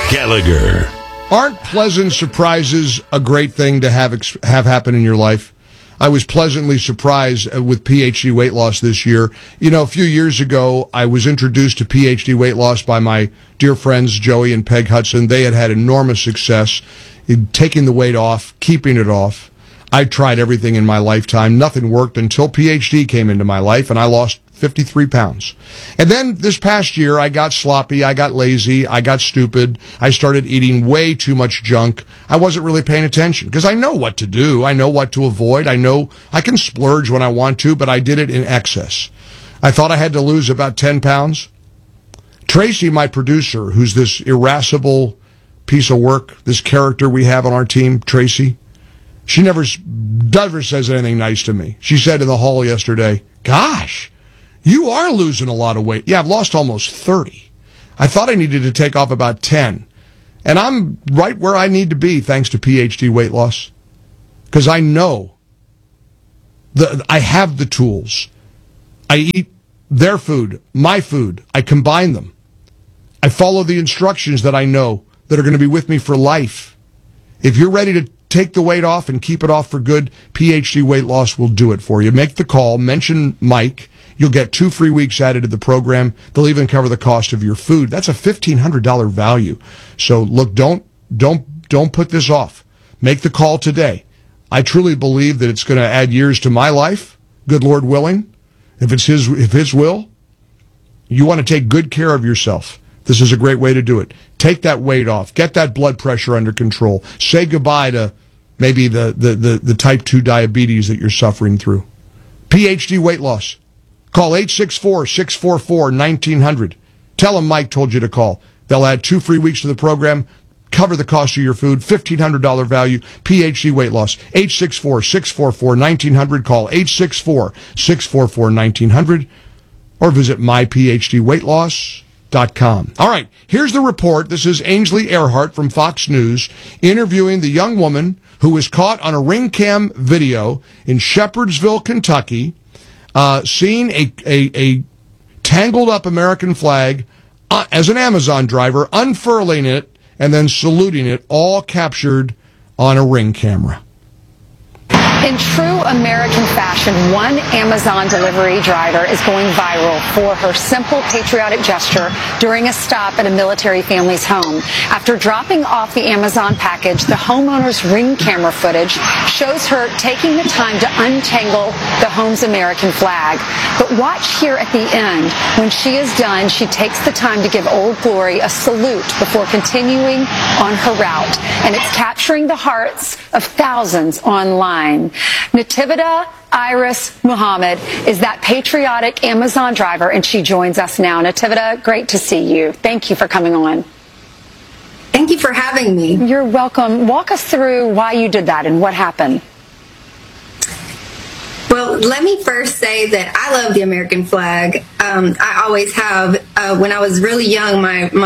Gallagher. Aren't pleasant surprises a great thing to have happen in your life? I was pleasantly surprised with PhD weight loss this year. You know, a few years ago, I was introduced to PhD weight loss by my dear friends, Joey and Peg Hudson. They had enormous success in taking the weight off, keeping it off. I tried everything in my lifetime. Nothing worked until PhD came into my life, and I lost 53 pounds. And then this past year, I got sloppy, I got lazy, I got stupid, I started eating way too much junk. I wasn't really paying attention, because I know what to do, I know what to avoid, I know I can splurge when I want to, but I did it in excess. I thought I had to lose about 10 pounds. Tracy, my producer, who's this irascible piece of work, this character we have on our team, Tracy, she never says anything nice to me. She said in the hall yesterday, "Gosh, you are losing a lot of weight." Yeah, I've lost almost 30. I thought I needed to take off about 10. And I'm right where I need to be thanks to PhD weight loss. Because I know I have the tools. I eat their food, my food. I combine them. I follow the instructions that I know that are going to be with me for life. If you're ready to take the weight off and keep it off for good, PhD weight loss will do it for you. Make the call, mention Mike. You'll get 2 free weeks added to the program. They'll even cover the cost of your food. That's a $1,500 value. So look, don't put this off. Make the call today. I truly believe that it's going to add years to my life, good Lord willing. If it's His will, you want to take good care of yourself. This is a great way to do it. Take that weight off. Get that blood pressure under control. Say goodbye to maybe the type 2 diabetes that you're suffering through. PhD weight loss. Call 864-644-1900. Tell them Mike told you to call. They'll add 2 free weeks to the program, cover the cost of your food, $1,500 value, PhD weight loss. 864-644-1900. Call 864-644-1900 or visit myphdweightloss.com. All right, here's the report. This is Ainsley Earhart from Fox News interviewing the young woman who was caught on a ring cam video in Shepherdsville, Kentucky, seeing a tangled up American flag as an Amazon driver, unfurling it and then saluting it, all captured on a ring camera. In true American fashion, one Amazon delivery driver is going viral for her simple patriotic gesture during a stop at a military family's home. After dropping off the Amazon package, the homeowner's ring camera footage shows her taking the time to untangle the home's American flag. But watch here at the end. When she is done, she takes the time to give Old Glory a salute before continuing on her route. And it's capturing the hearts of thousands online. Nativita Iris Muhammad is that patriotic Amazon driver, and she joins us now. Nativita, great to see you. Thank you for coming on. Thank you for having me. You're welcome. Walk us through why you did that and what happened. Well, let me first say that I love the American flag. I always have. When I was really young,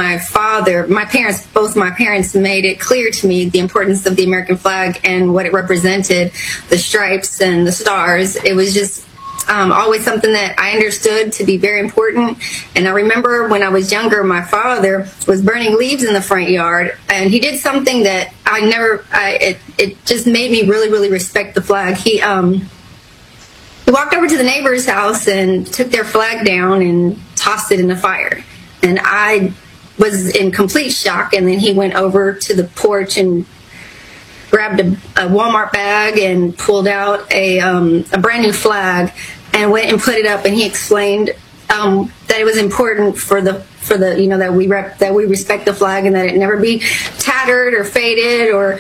both my parents made it clear to me the importance of the American flag and what it represented, the stripes and the stars. It was just always something that I understood to be very important. And I remember when I was younger, my father was burning leaves in the front yard, and he did something that it just made me really, really respect the flag. He walked over to the neighbor's house and took their flag down and tossed it in the fire. And I was in complete shock. And then he went over to the porch and grabbed a Walmart bag and pulled out a brand new flag and went and put it up. And he explained that it was important for the that we respect the flag and that it never be tattered or faded or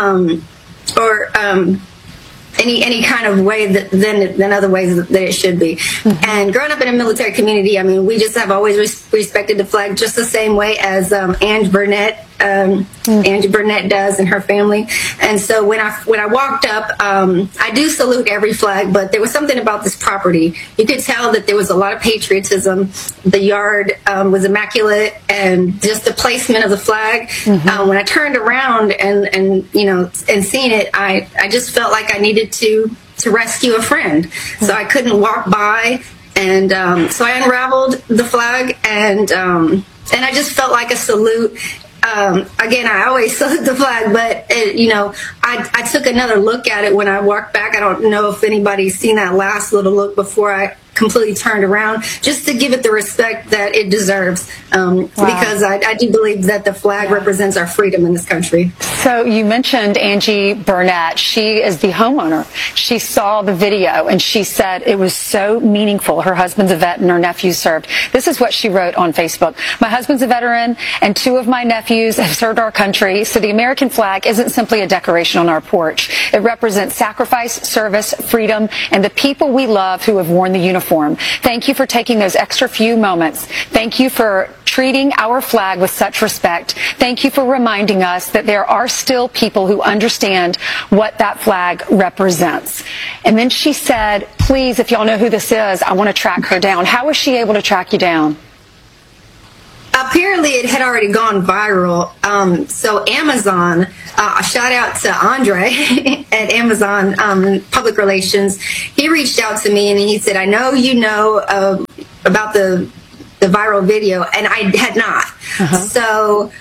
any kind of way than other ways that it should be. Mm-hmm. And growing up in a military community, I mean, we just have always respected the flag just the same way as Angie Burnett does and her family. And so when I walked up, I do salute every flag, but there was something about this property. You could tell that there was a lot of patriotism. The yard was immaculate, and just the placement of the flag. Mm-hmm. When I turned around and seeing it, I just felt like I needed to rescue a friend. Mm-hmm. So I couldn't walk by, and so I unraveled the flag, and I just felt like a salute. again, I always salute the flag, but I took another look at it when I walked back. I don't know if anybody's seen that last little look before I completely turned around, just to give it the respect that it deserves, because I do believe that the flag represents our freedom in this country. So you mentioned Angie Burnett. She is the homeowner. She saw the video and she said it was so meaningful. Her husband's a vet and her nephew served. This is what she wrote on Facebook. My husband's a veteran and 2 of my nephews have served our country, so the American flag isn't simply a decoration on our porch. It represents sacrifice, service, freedom, and the people we love who have worn the uniform. Thank you for taking those extra few moments. Thank you for treating our flag with such respect. Thank you for reminding us that there are still people who understand what that flag represents. And then she said, please, if y'all know who this is, I want to track her down. How was she able to track you down? Apparently, it had already gone viral. So Amazon, shout out to Andre at Amazon Public Relations. He reached out to me and he said, I know you know about the viral video, and I had not. So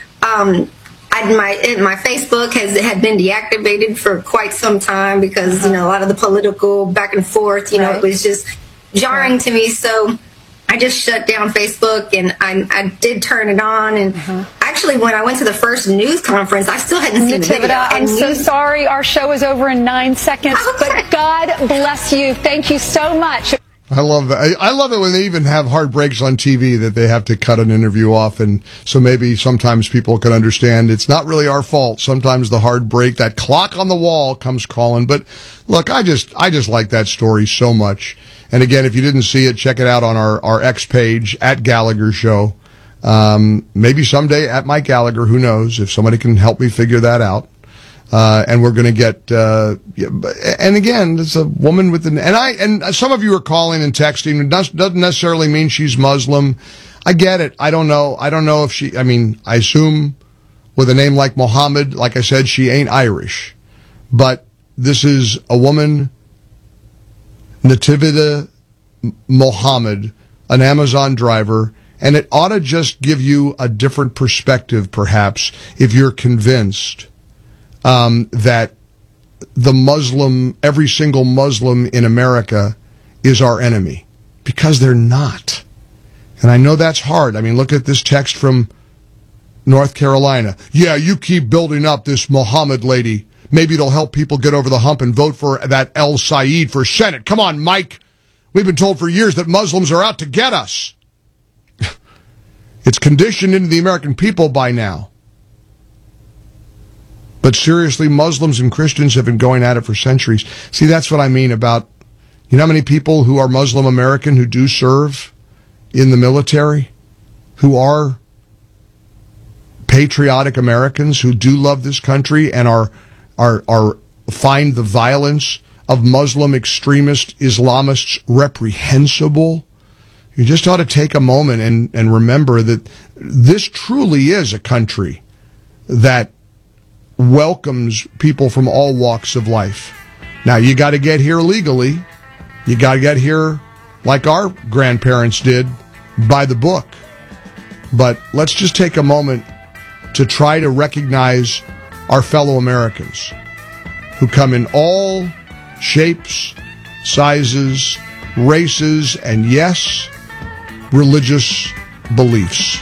my Facebook had been deactivated for quite some time because a lot of the political back and forth, it was just jarring to me. So I just shut down Facebook, and I did turn it on. And actually, when I went to the first news conference, I still hadn't seen the video. I'm so sorry. Our show is over in 9 seconds, but God bless you. Thank you so much. I love that. I love it when they even have hard breaks on TV that they have to cut an interview off. And so maybe sometimes people can understand it's not really our fault. Sometimes the hard break, that clock on the wall comes calling. But look, I just like that story so much. And again, if you didn't see it, check it out on our X page at Gallagher Show. Maybe someday at Mike Gallagher, who knows, if somebody can help me figure that out. And we're going to get, and again, it's a woman with and some of you are calling and texting. It doesn't necessarily mean she's Muslim. I get it. I don't know if I assume with a name like Mohammed, like I said, she ain't Irish. But this is a woman, Nativita Mohammed, an Amazon driver, and it ought to just give you a different perspective, perhaps, if you're convinced that every single Muslim in America is our enemy, because they're not. And I know that's hard. I mean, look at this text from North Carolina. Yeah, you keep building up this Mohammed lady. Maybe it'll help people get over the hump and vote for that El Sayed for Senate. Come on, Mike. We've been told for years that Muslims are out to get us. It's conditioned into the American people by now. But seriously, Muslims and Christians have been going at it for centuries. See, that's what I mean about, how many people who are Muslim American who do serve in the military, who are patriotic Americans, who do love this country and are find the violence of Muslim extremist Islamists reprehensible. You just ought to take a moment and remember that this truly is a country that welcomes people from all walks of life. Now, you got to get here legally. You got to get here like our grandparents did, by the book. But let's just take a moment to try to recognize our fellow Americans who come in all shapes, sizes, races, and yes, religious beliefs.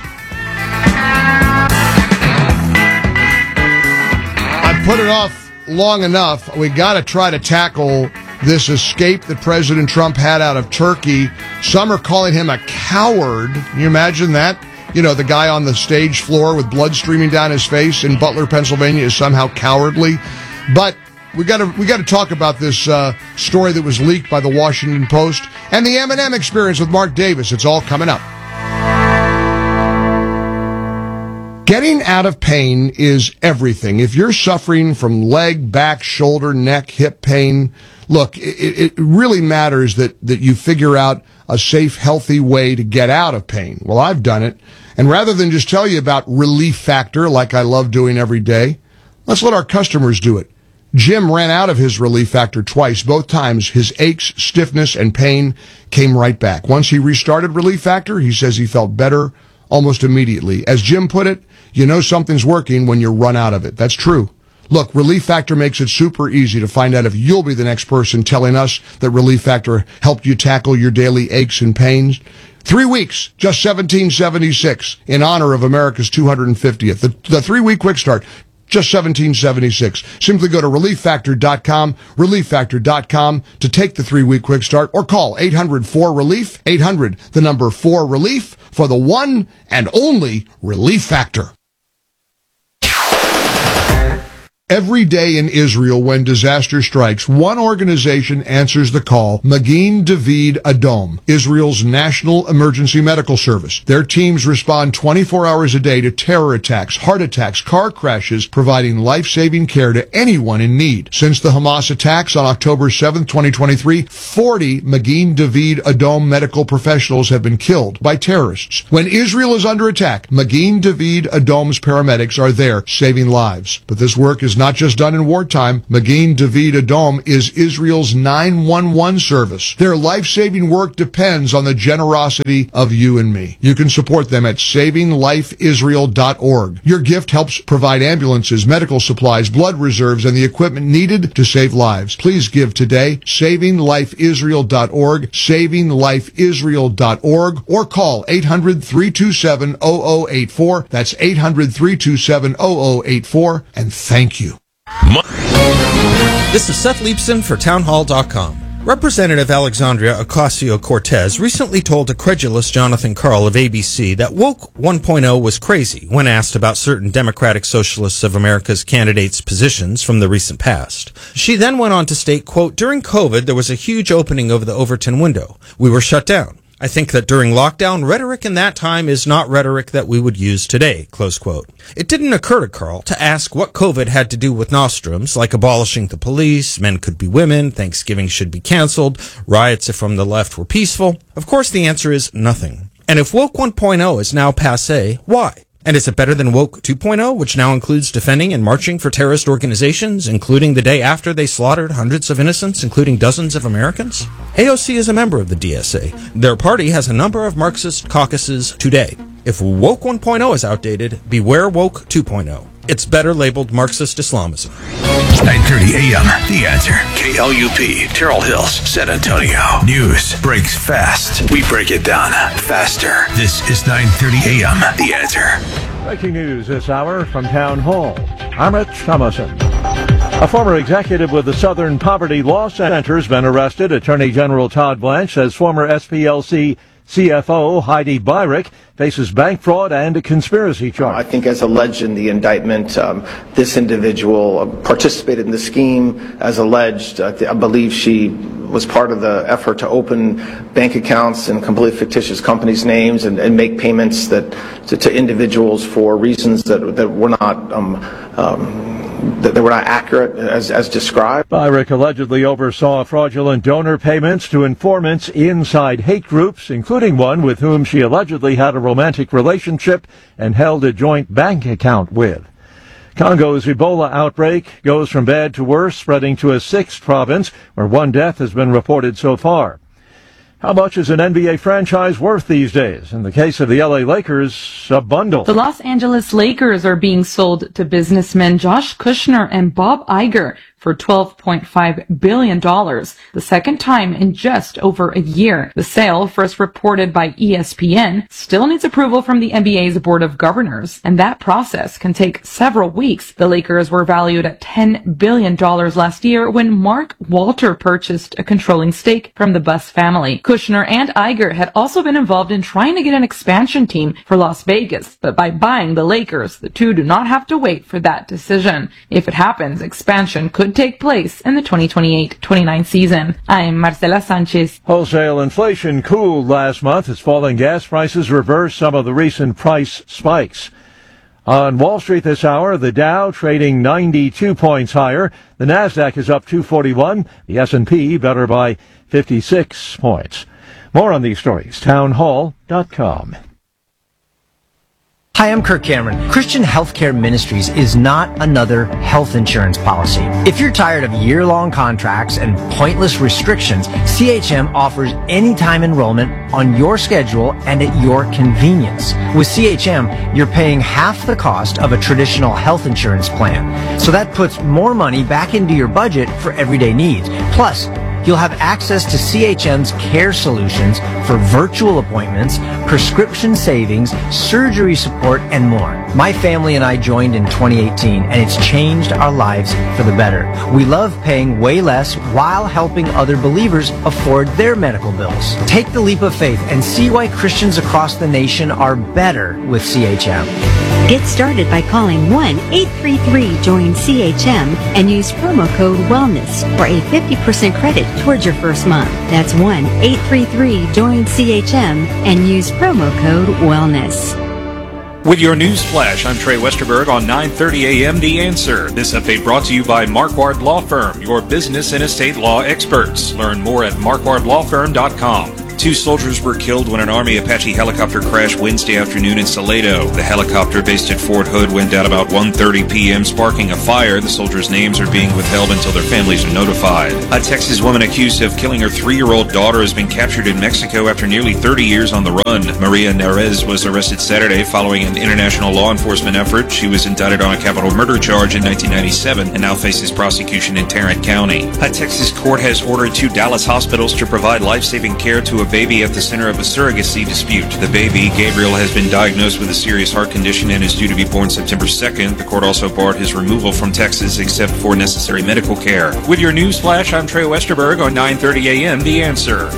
Put it off long enough. We got to try to tackle this escape that President Trump had out of Turkey. Some are calling him a coward. Can you imagine that? The guy on the stage floor with blood streaming down his face in Butler, Pennsylvania is somehow cowardly. But we got to talk about this story that was leaked by the Washington Post and the M&M experience with Mark Davis. It's all coming up. Getting out of pain is everything. If you're suffering from leg, back, shoulder, neck, hip pain, look, it really matters that you figure out a safe, healthy way to get out of pain. Well, I've done it. And rather than just tell you about Relief Factor, like I love doing every day, let's let our customers do it. Jim ran out of his Relief Factor twice. Both times, his aches, stiffness, and pain came right back. Once he restarted Relief Factor, he says he felt better almost immediately. As Jim put it, You know something's working when you run out of it. That's true. Look, Relief Factor makes it super easy to find out if you'll be the next person telling us that Relief Factor helped you tackle your daily aches and pains. 3 weeks, just $17.76 in honor of America's 250th. The 3-week quick start, just $17.76. Simply go to ReliefFactor.com, ReliefFactor.com to take the 3-week quick start, or call 800-4RELIEF, 800, the number 4RELIEF, for the one and only Relief Factor. Every day in Israel when disaster strikes, one organization answers the call, Magen David Adom, Israel's national emergency medical service. Their teams respond 24 hours a day to terror attacks, heart attacks, car crashes, providing life-saving care to anyone in need. Since the Hamas attacks on October 7, 2023, 40 Magen David Adom medical professionals have been killed by terrorists. When Israel is under attack, Magen David Adom's paramedics are there saving lives. But this work is not just done in wartime. Magen David Adom is Israel's 911 service. Their life-saving work depends on the generosity of you and me. You can support them at SavingLifeIsrael.org. Your gift helps provide ambulances, medical supplies, blood reserves, and the equipment needed to save lives. Please give today. SavingLifeIsrael.org, SavingLifeIsrael.org, or call 800-327-0084. That's 800-327-0084. And thank you. This is Seth Leibson for Townhall.com. Representative Alexandria Ocasio-Cortez recently told a credulous Jonathan Karl of ABC that Woke 1.0 was crazy when asked about certain Democratic Socialists of America's candidates' positions from the recent past. She then went on to state, quote, during COVID, there was a huge opening of the Overton window. We were shut down. I think that during lockdown, rhetoric in that time is not rhetoric that we would use today, close quote. It didn't occur to Karl to ask what COVID had to do with nostrums, like abolishing the police, men could be women, Thanksgiving should be canceled, riots from the left were peaceful. Of course, the answer is nothing. And if Woke 1.0 is now passé, why? And is it better than Woke 2.0, which now includes defending and marching for terrorist organizations, including the day after they slaughtered hundreds of innocents, including dozens of Americans? AOC is a member of the DSA. Their party has a number of Marxist caucuses today. If Woke 1.0 is outdated, beware Woke 2.0. It's better labeled Marxist Islamism. 9:30 a.m. The Answer. KLUP, Terrell Hills, San Antonio. News breaks fast. We break it down faster. This is 9:30 a.m. The Answer. Breaking news this hour from Town Hall. Amit Thomason. A former executive with the Southern Poverty Law Center has been arrested. Attorney General Todd Blanche says former SPLC CFO Heidi Beirich faces bank fraud and a conspiracy charge. I think as alleged in the indictment, this individual participated in the scheme as alleged. I believe she was part of the effort to open bank accounts in completely fictitious companies' names and make payments that to individuals for reasons that were not that were not accurate as described. Beirich allegedly oversaw fraudulent donor payments to informants inside hate groups, including one with whom she allegedly had a romantic relationship and held a joint bank account with. Congo's Ebola outbreak goes from bad to worse, spreading to a 6th province where one death has been reported so far. How much is an NBA franchise worth these days? In the case of the LA Lakers, a bundle. The Los Angeles Lakers are being sold to businessmen Josh Kushner and Bob Iger for $12.5 billion, the second time in just over a year. The sale, first reported by ESPN, still needs approval from the NBA's Board of Governors, and that process can take several weeks. The Lakers were valued at $10 billion last year when Mark Walter purchased a controlling stake from the Buss family. Kushner and Iger had also been involved in trying to get an expansion team for Las Vegas, but by buying the Lakers, the two do not have to wait for that decision. If it happens, expansion could take place in the 2028-29 season. I'm Marcela Sanchez. Wholesale inflation cooled last month as falling gas prices reversed some of the recent price spikes. On Wall Street this hour, the Dow trading 92 points higher. The Nasdaq is up 241. The S&P better by 56 points. More on these stories, townhall.com. Hi, I'm Kirk Cameron. Christian Healthcare Ministries is not another health insurance policy. If you're tired of year-long contracts and pointless restrictions, CHM offers anytime enrollment on your schedule and at your convenience. With CHM, you're paying half the cost of a traditional health insurance plan. So that puts more money back into your budget for everyday needs. Plus, you'll have access to CHM's care solutions for virtual appointments, prescription savings, surgery support, and more. My family and I joined in 2018, and it's changed our lives for the better. We love paying way less while helping other believers afford their medical bills. Take the leap of faith and see why Christians across the nation are better with CHM. Get started by calling 1-833-JOIN-CHM and use promo code WELLNESS for a 50% credit towards your first month. That's 1-833-JOIN-CHM and use promo code WELLNESS. With your news flash, I'm Trey Westerberg on 9:30 a.m. The Answer. This update brought to you by Marquardt Law Firm, your business and estate law experts. Learn more at marquardtlawfirm.com. 2 soldiers were killed when an Army Apache helicopter crashed Wednesday afternoon in Salado. The helicopter based at Fort Hood went down about 1:30 p.m., sparking a fire. The soldiers' names are being withheld until their families are notified. A Texas woman accused of killing her 3-year-old daughter has been captured in Mexico after nearly 30 years on the run. Maria Nerez was arrested Saturday following an international law enforcement effort. She was indicted on a capital murder charge in 1997 and now faces prosecution in Tarrant County. A Texas court has ordered 2 Dallas hospitals to provide life-saving care to a baby at the center of a surrogacy dispute. The baby, Gabriel, has been diagnosed with a serious heart condition and is due to be born September 2nd. The court also barred his removal from Texas except for necessary medical care. With your news flash, I'm Trey Westerberg on 9:30 a.m. The Answer.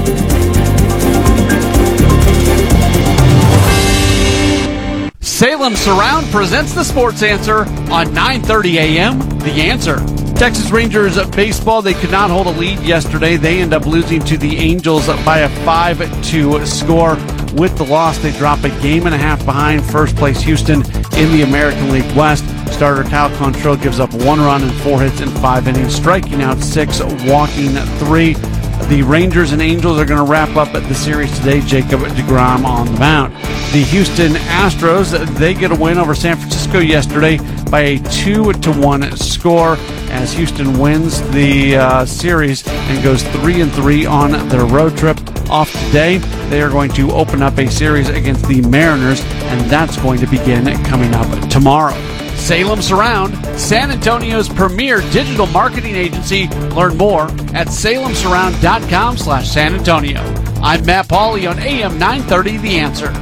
Salem Surround presents the Sports Answer on 9:30 a.m. The Answer. Texas Rangers baseball, they could not hold a lead yesterday. They end up losing to the Angels by a 5-2 score. With the loss, they drop a game and a half behind first place Houston in the American League West. Starter Cal Quantrill gives up 1 run and 4 hits in 5 innings, striking out 6, walking 3. The Rangers and Angels are going to wrap up the series today. Jacob deGrom on the mound. The Houston Astros, they get a win over San Francisco yesterday by a 2-1 score as Houston wins the series and goes 3-3 on their road trip. Off today, they are going to open up a series against the Mariners, and that's going to begin coming up tomorrow. Salem Surround, San Antonio's premier digital marketing agency. Learn more at salemsurround.com/San Antonio. I'm Matt Pauley on AM 930 The Answer.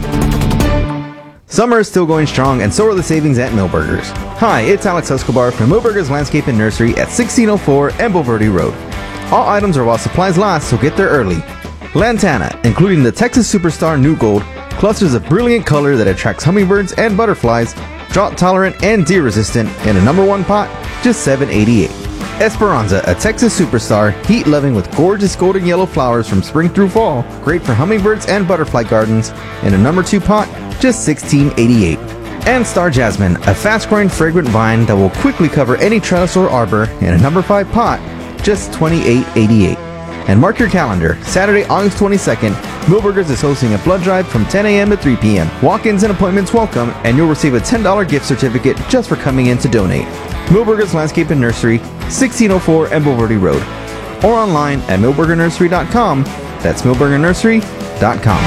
Summer is still going strong, and so are the savings at Millburgers. Hi, it's Alex Escobar from Millburgers Landscape and Nursery at 1604 Embo Verde Road. All items are while supplies last, so get there early. Lantana, including the Texas Superstar New Gold, clusters of brilliant color that attracts hummingbirds and butterflies, drought-tolerant and deer-resistant, in a number 1 pot, just $7.88. Esperanza, a Texas Superstar, heat-loving with gorgeous golden yellow flowers from spring through fall, great for hummingbirds and butterfly gardens, in a number 2 pot, just $16.88. And Star Jasmine, a fast-growing fragrant vine that will quickly cover any trellis or arbor, in a number 5 pot, just $28.88. And mark your calendar, Saturday, August 22nd, Millburgers is hosting a blood drive from 10 a.m. to 3 p.m. Walk-ins and appointments welcome, and you'll receive a $10 gift certificate just for coming in to donate. Millburgers Landscape and Nursery, 1604 Embo Verde Road. Or online at millburgernursery.com. That's millburgernursery.com.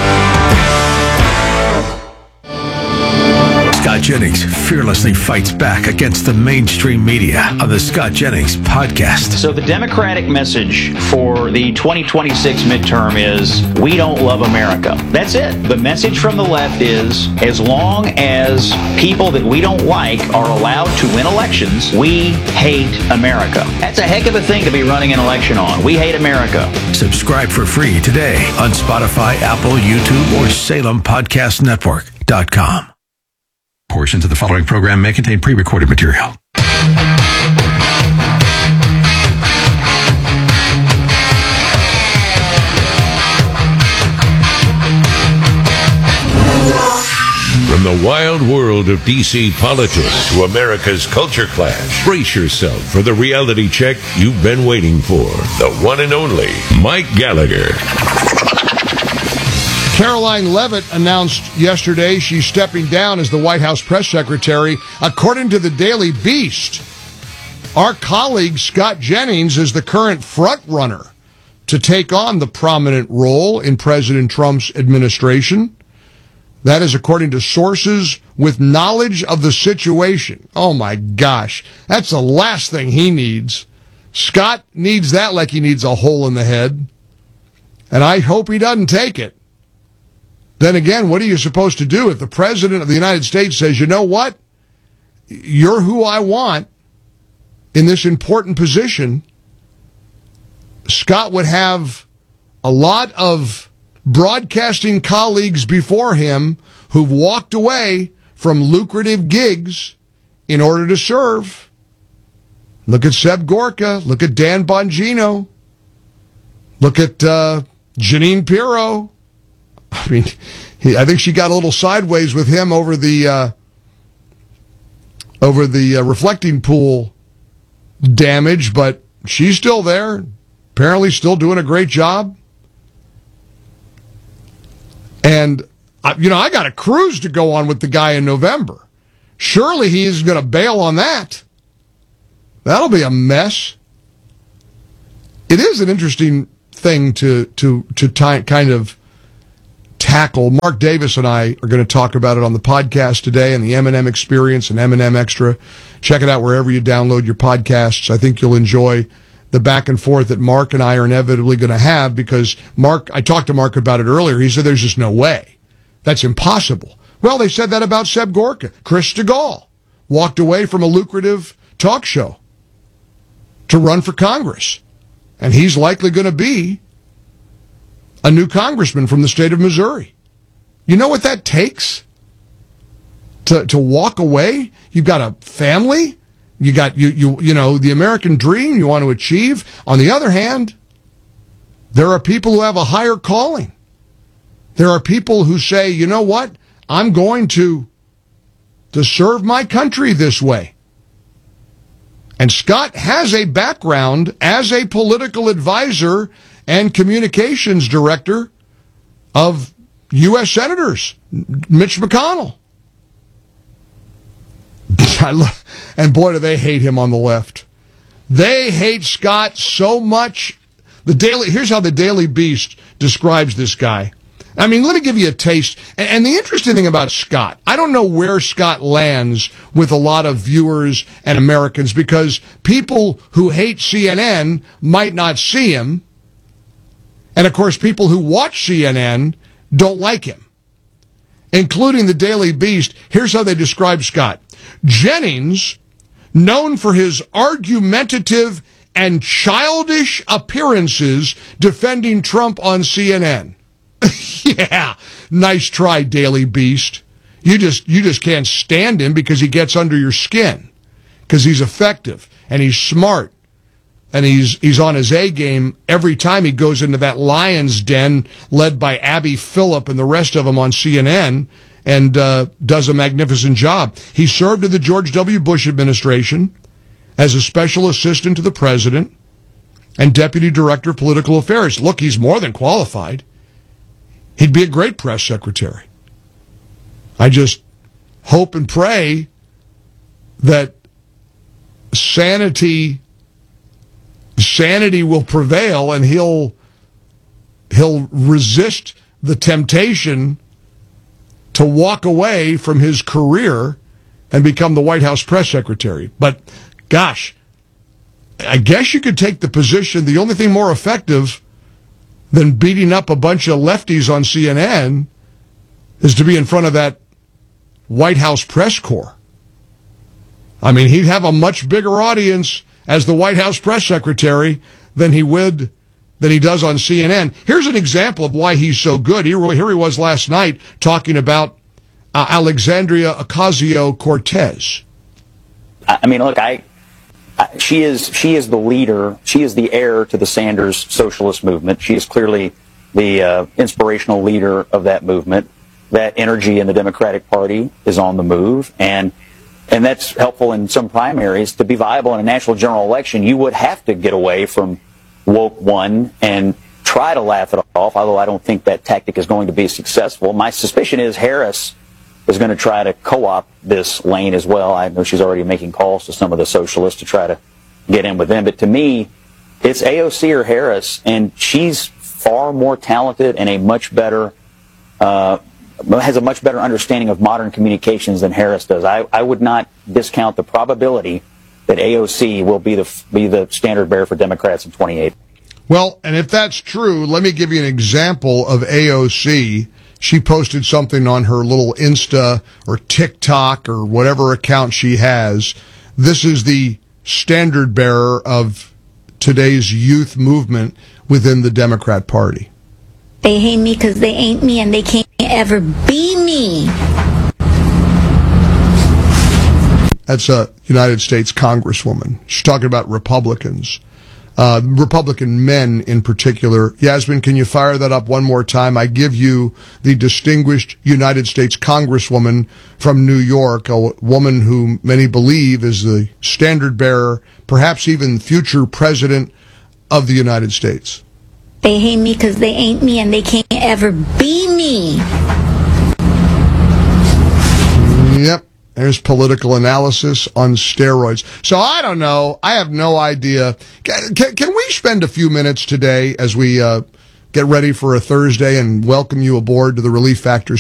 Scott Jennings fearlessly fights back against the mainstream media on the Scott Jennings podcast. So the Democratic message for the 2026 midterm is, we don't love America. That's it. The message from the left is, as long as people that we don't like are allowed to win elections, we hate America. That's a heck of a thing to be running an election on. We hate America. Subscribe for free today on Spotify, Apple, YouTube, or SalemPodcastNetwork.com. Portions of the following program may contain pre-recorded material. From the wild world of D.C. politics to America's culture clash, brace yourself for the reality check you've been waiting for. The one and only Mike Gallagher. Caroline Leavitt announced yesterday she's stepping down as the White House press secretary. According to the Daily Beast, our colleague Scott Jennings is the current front runner to take on the prominent role in President Trump's administration. That is according to sources with knowledge of the situation. Oh my gosh, that's the last thing he needs. Scott needs that like he needs a hole in the head. And I hope he doesn't take it. Then again, what are you supposed to do if the President of the United States says, you know what? You're who I want in this important position. Scott would have a lot of broadcasting colleagues before him who've walked away from lucrative gigs in order to serve. Look at Seb Gorka. Look at Dan Bongino. Look at Jeanine Pirro. I mean, I think she got a little sideways with him over the reflecting pool damage, but she's still there. Apparently still doing a great job. And, I got a cruise to go on with the guy in November. Surely he's going to bail on that. That'll be a mess. It is an interesting thing to kind of tackle. Mark Davis and I are going to talk about it on the podcast today and the M&M Experience and M&M Extra. Check it out wherever you download your podcasts. I think you'll enjoy the back and forth that Mark and I are inevitably going to have because I talked to Mark about it earlier. He said there's just no way. That's impossible. Well, they said that about Seb Gorka. Chris DeGaulle walked away from a lucrative talk show to run for Congress. And he's likely going to be a new congressman from the state of Missouri. You know what that takes? To walk away? You've got a family? You got the American dream you want to achieve. On the other hand, there are people who have a higher calling. There are people who say, you know what? I'm going to serve my country this way. And Scott has a background as a political advisor and communications director of U.S. Senators, Mitch McConnell. And boy, do they hate him on the left. They hate Scott so much. Here's how the Daily Beast describes this guy. I mean, let me give you a taste. And the interesting thing about Scott, I don't know where Scott lands with a lot of viewers and Americans because people who hate CNN might not see him. And, of course, people who watch CNN don't like him, including the Daily Beast. Here's how they describe Scott. Jennings, known for his argumentative and childish appearances defending Trump on CNN. Yeah, nice try, Daily Beast. You just can't stand him because he gets under your skin, because he's effective and he's smart. And he's on his A game every time he goes into that lion's den led by Abby Phillip and the rest of them on CNN and does a magnificent job. He served in the George W. Bush administration as a special assistant to the president and deputy director of political affairs. Look, he's more than qualified. He'd be a great press secretary. I just hope and pray that sanity will prevail and he'll resist the temptation to walk away from his career and become the White House press secretary. But gosh, I guess you could take the position, the only thing more effective than beating up a bunch of lefties on CNN is to be in front of that White House press corps. I mean, he'd have a much bigger audience as the White House press secretary than he does on CNN. Here's an example of why he's so good. Here he was last night talking about Alexandria Ocasio-Cortez. I mean, look, she is the leader. She is the heir to the Sanders socialist movement. She is clearly the inspirational leader of that movement. That energy in the Democratic Party is on the move, and that's helpful in some primaries. To be viable in a national general election, you would have to get away from woke one and try to laugh it off, although I don't think that tactic is going to be successful. My suspicion is Harris is going to try to co-opt this lane as well. I know she's already making calls to some of the socialists to try to get in with them. But to me, it's AOC or Harris, and she's far more talented and a much better has a much better understanding of modern communications than Harris does. I would not discount the probability that AOC will be the standard bearer for Democrats in 2028. Well, and if that's true, let me give you an example of AOC. She posted something on her little Insta or TikTok or whatever account she has. This is the standard bearer of today's youth movement within the Democrat Party. They hate me because they ain't me and they can't ever be me. That's a United States Congresswoman. She's talking about Republicans. Republican men in particular. Yasmin, can you fire that up one more time? I give you the distinguished United States Congresswoman from New York, a woman who many believe is the standard bearer, perhaps even future president of the United States. They hate me because they ain't me and they can't ever be me. Yep. There's political analysis on steroids. So I don't know. I have no idea. Can we spend a few minutes today as we get ready for a Thursday and welcome you aboard to the Relief Factor